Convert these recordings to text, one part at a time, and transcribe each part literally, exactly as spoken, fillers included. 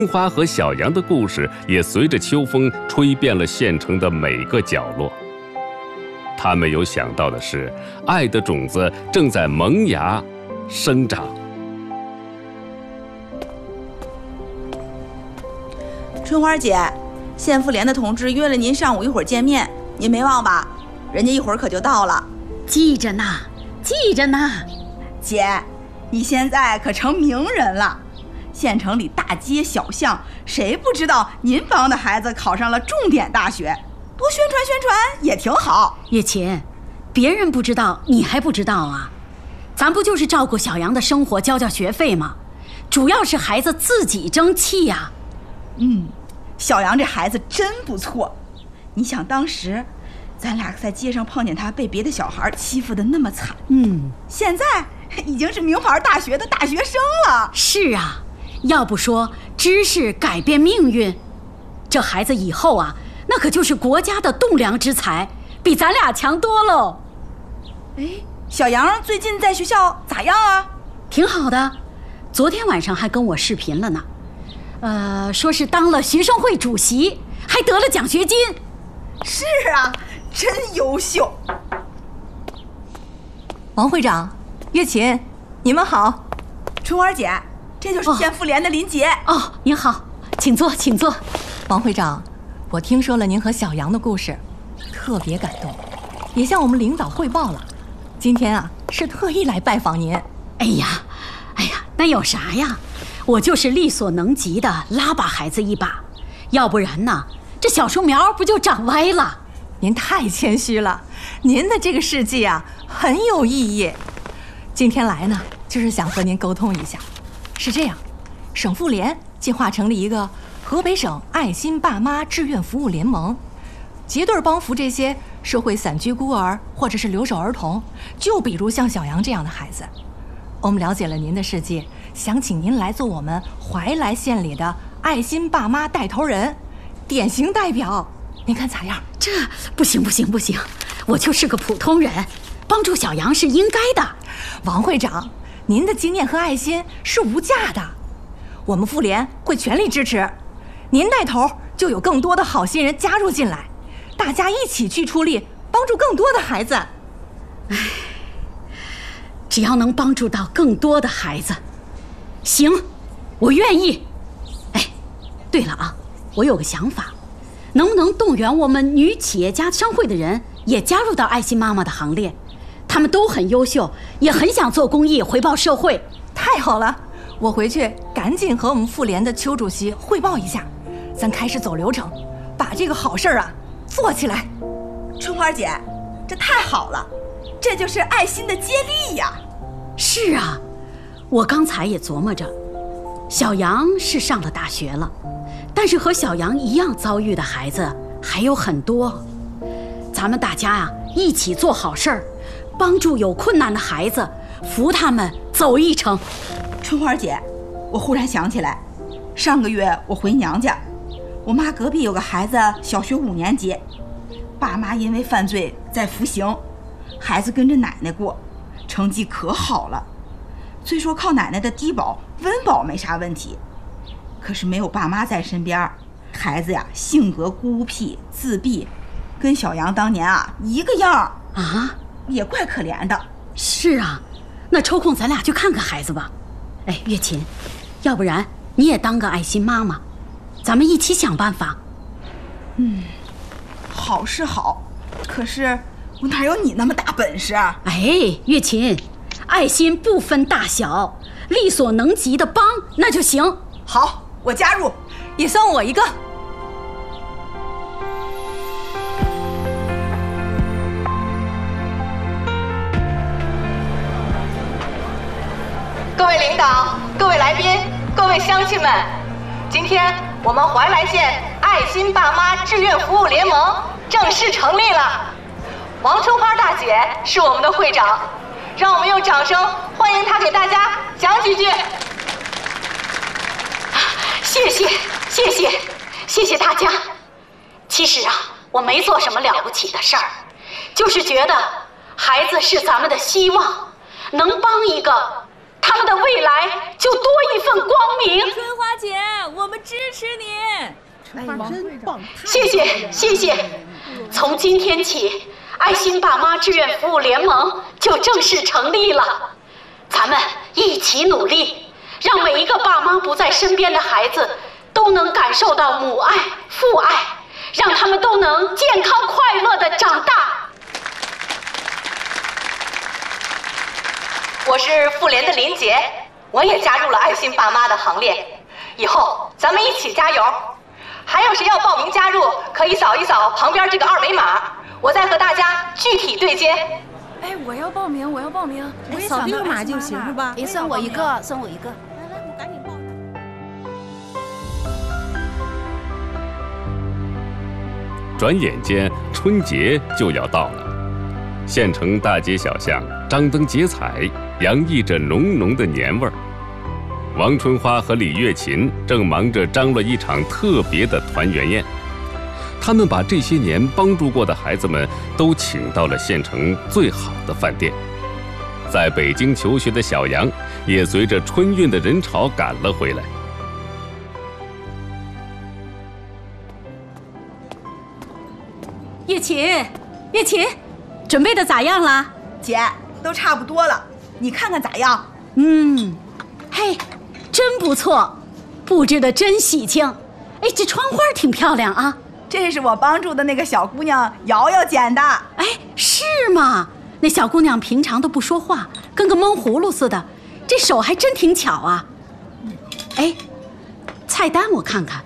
花和小羊的故事也随着秋风吹遍了县城的每个角落。他没有想到的是，爱的种子正在萌芽、生长。 春花姐，县妇联的同志约了您上午一会儿见面，您没忘吧？人家一会儿可就到了。 记着呢，记着呢。 姐，你现在可成名人了。县城里大街小巷，谁不知道您帮的孩子考上了重点大学？多宣传宣传也挺好。 月琴，别人不知道，你还不知道啊？咱不就是照顾小杨的生活，交交学费吗？主要是孩子自己争气呀。 嗯，小杨这孩子真不错。你想当时，咱俩在街上碰见他被别的小孩欺负得那么惨， 嗯， 现在已经是名牌大学的大学生了。 是啊。要不说知识改变命运，这孩子以后啊，那可就是国家的栋梁之才，比咱俩强多喽。 哎，小杨最近在学校咋样啊？ 挺好的，昨天晚上还跟我视频了呢。呃，说是当了学生会主席，还得了奖学金。 是啊，真优秀。 王会长，月琴，你们好。 春花姐，这就是县妇联的林杰。 哦，哦，您好，请坐，请坐。 王会长，我听说了您和小杨的故事，特别感动，也向我们领导汇报了。今天啊，是特意来拜访您。 哎呀，哎呀，那有啥呀？我就是力所能及的拉把孩子一把，要不然呢，这小树苗不就长歪了？ 您太谦虚了，您的这个事迹啊，很有意义。今天来呢，就是想和您沟通一下。是这样，省妇联计划成立一个河北省爱心爸妈志愿服务联盟，结对帮扶这些社会散居孤儿或者是留守儿童，就比如像小杨这样的孩子。我们了解了您的事迹，想请您来做我们怀来县里的爱心爸妈带头人，典型代表，您看咋样？ 这不行不行不行，我就是个普通人，帮助小杨是应该的。 王会长，您的经验和爱心是无价的，我们妇联会全力支持。您带头，就有更多的好心人加入进来，大家一起去出力，帮助更多的孩子。 唉，只要能帮助到更多的孩子，行，我愿意。哎，对了啊，我有个想法，能不能动员我们女企业家商会的人也加入到爱心妈妈的行列？他们都很优秀，也很想做公益，回报社会。 太好了，我回去赶紧和我们妇联的邱主席汇报一下，咱开始走流程，把这个好事啊做起来。 春花姐，这太好了，这就是爱心的接力呀。 是啊，我刚才也琢磨着，小杨是上了大学了，但是和小杨一样遭遇的孩子还有很多。咱们大家啊，一起做好事儿，帮助有困难的孩子，扶他们走一程。 春花姐，我忽然想起来，上个月我回娘家，我妈隔壁有个孩子小学五年级，爸妈因为犯罪在服刑，孩子跟着奶奶过，成绩可好了。虽说靠奶奶的低保温饱没啥问题，可是没有爸妈在身边，孩子呀性格孤僻自闭，跟小杨当年啊一个样啊， 也怪可怜的。 是啊，那抽空咱俩去看看孩子吧。哎，月琴，要不然你也当个爱心妈妈，咱们一起想办法。 嗯，好是好，可是我哪有你那么大本事啊？ 哎，月琴，爱心不分大小，力所能及的帮那就行。 好，我加入， 也算我一个。 各位领导、各位来宾、各位乡亲们，今天我们怀来县爱心爸妈志愿服务联盟正式成立了。王春花大姐是我们的会长，让我们用掌声欢迎她给大家讲几句。 谢谢，谢谢，谢谢大家。其实啊，我没做什么了不起的事儿，就是觉得孩子是咱们的希望，能帮一个他们的未来就多一份光明。 春花姐，我们支持你。 春花真棒！ 谢谢谢谢。从今天起，爱心爸妈志愿服务联盟就正式成立了。咱们一起努力，让每一个爸妈不在身边的孩子都能感受到母爱、父爱，让他们都能健康快乐地长大。我是妇联的林杰，我也加入了爱心爸妈的行列。以后咱们一起加油！还有谁要报名加入，可以扫一扫旁边这个二维码，我再和大家具体对接。 哎，我要报名，我要报名， 我也扫这个码就行是吧？ 哎，算我一个，算我一个。 来来，你赶紧报。 转眼间，春节就要到了，县城大街小巷张灯结彩，洋溢着浓浓的年味儿。王春花和李月琴正忙着张罗一场特别的团圆宴，他们把这些年帮助过的孩子们都请到了县城最好的饭店。在北京求学的小杨也随着春运的人潮赶了回来。 月琴，月琴，准备的咋样了？ 姐，都差不多了，你看看咋样？ 嗯，嘿，真不错，布置的真喜庆。哎，这窗花挺漂亮啊。 这是我帮助的那个小姑娘瑶瑶剪的。 哎，是吗？那小姑娘平常都不说话，跟个闷葫芦似的，这手还真挺巧啊。哎，菜单我看看。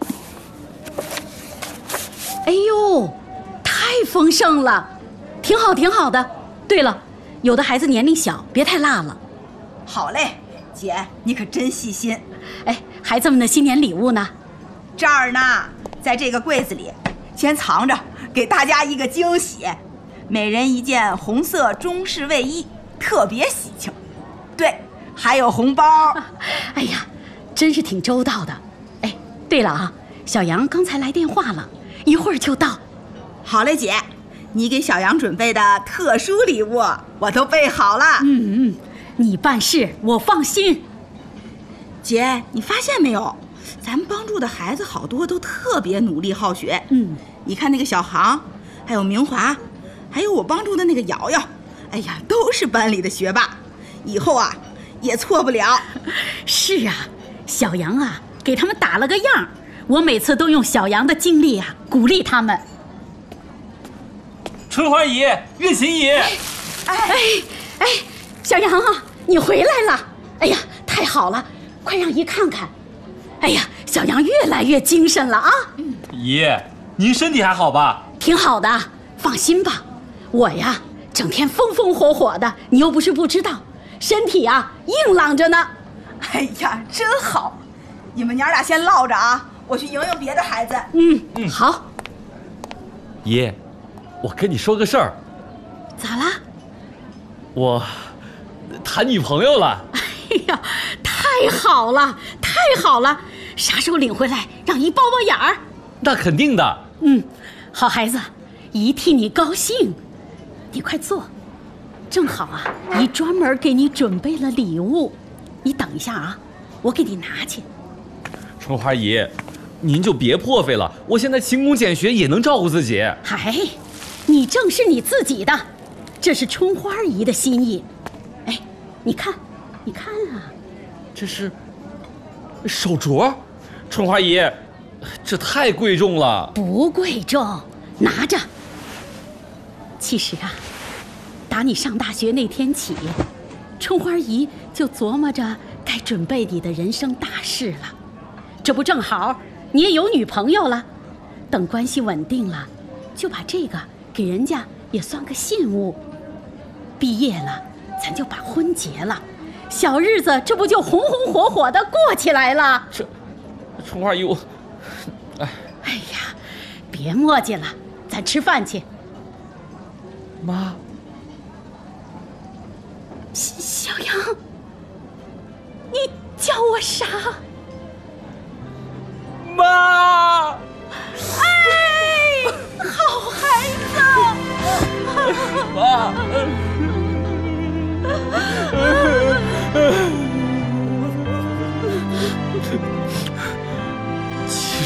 哎呦，太丰盛了，挺好挺好的。对了，有的孩子年龄小，别太辣了。 好嘞，姐，你可真细心。 哎，孩子们的新年礼物呢？ 这儿呢，在这个柜子里，先藏着，给大家一个惊喜。每人一件红色中式卫衣，特别喜庆。对，还有红包。 哎呀，真是挺周到的。哎，对了啊，小杨刚才来电话了，一会儿就到。 好嘞，姐，你给小杨准备的特殊礼物我都备好了。 嗯嗯，你办事我放心。 姐，你发现没有，咱们帮助的孩子好多都特别努力好学。 嗯， 你看那个小航，还有明华，还有我帮助的那个瑶瑶，哎呀，都是班里的学霸，以后啊也错不了。 是啊，小杨啊给他们打了个样，我每次都用小杨的经历啊鼓励他们。 春花姨，月琴姨， 哎哎，小杨啊，你回来了！哎呀，太好了，快让姨看看。哎呀，小杨越来越精神了啊！ 姨，您身体还好吧？ 挺好的，放心吧。我呀，整天风风火火的，你又不是不知道，身体啊硬朗着呢。 哎呀，真好！你们娘俩先唠着啊，我去迎迎别的孩子。 嗯嗯，好。 姨，我跟你说个事儿。 咋啦？ 我谈女朋友了。 哎呀，太好了，太好了！啥时候领回来，让姨包包眼儿？ 那肯定的。 嗯，好孩子，姨替你高兴。你快坐，正好啊，姨专门给你准备了礼物。你等一下啊，我给你拿去。 春花姨，您就别破费了，我现在勤工俭学也能照顾自己。 嗨，你正是你自己的，这是春花姨的心意。哎，你看，你看啊， 这是手镯，春花姨，这太贵重了。 不贵重，拿着。其实啊，打你上大学那天起，春花姨就琢磨着该准备你的人生大事了。这不正好你也有女朋友了，等关系稳定了，就把这个给人家也算个信物。毕业了，咱就把婚结了，小日子这不就红红火火的过起来了？ 这，春花姨，我，哎， 哎呀，别磨叽了，咱吃饭去。 妈， 小杨，你叫我啥？ 妈！ 哎，好孩子！ 妈！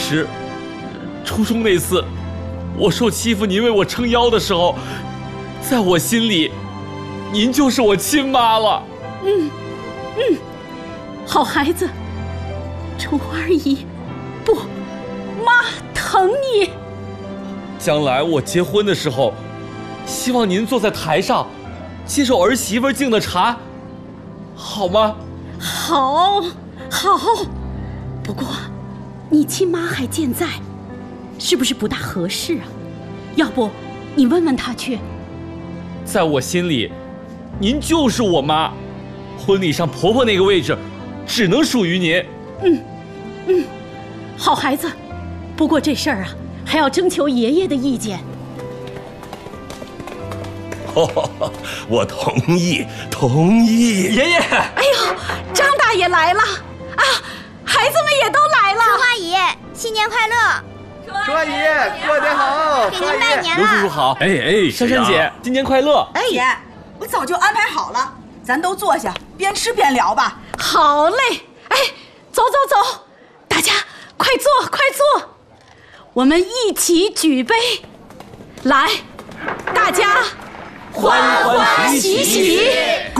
实，初中那次我受欺负，您为我撑腰的时候，在我心里，您就是我亲妈了。 嗯嗯，好孩子，春花阿姨，不，妈疼你。 将来我结婚的时候，希望您坐在台上，接受儿媳妇敬的茶，好吗？ 好，好。不过，你亲妈还健在，是不是不大合适啊？要不，你问问她去。 在我心里，您就是我妈，婚礼上婆婆那个位置，只能属于您。 嗯，嗯，好孩子。不过这事儿啊，还要征求爷爷的意见。 哦，我同意，同意。 爷爷， 哎呦，张大爷来了啊！孩子们也都来了。 春花爷，新年快乐！ 春花爷，过年好！ 给您拜年了。 刘叔叔好。哎哎，珊珊姐，新年快乐！ 哎，姐，我早就安排好了，咱都坐下，边吃边聊吧。 好嘞，哎，走走走，大家快坐快坐，我们一起举杯，来，大家欢欢喜喜。